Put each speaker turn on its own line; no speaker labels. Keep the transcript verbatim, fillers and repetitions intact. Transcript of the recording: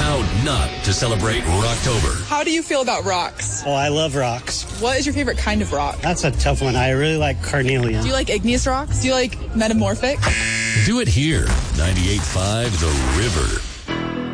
How not to celebrate Rocktober.
How do you feel about rocks?
Oh, I love rocks.
What is your favorite kind of rock?
That's a tough one. I really like carnelian.
Do you like igneous rocks? Do you like metamorphic?
Do it here. ninety-eight point five The River.